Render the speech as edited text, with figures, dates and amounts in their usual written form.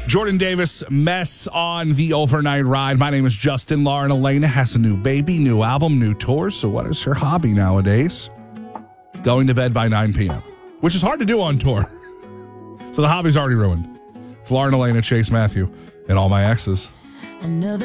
Jordan Davis, Mess on the overnight ride. My name is Justin. Lauren Elena has a new baby, new album, new tour. So what is her hobby nowadays? Going to bed by 9 p.m., which is hard to do on tour. So the hobby's already ruined. It's Lauren Elena, Chase Matthew, and all my exes. Another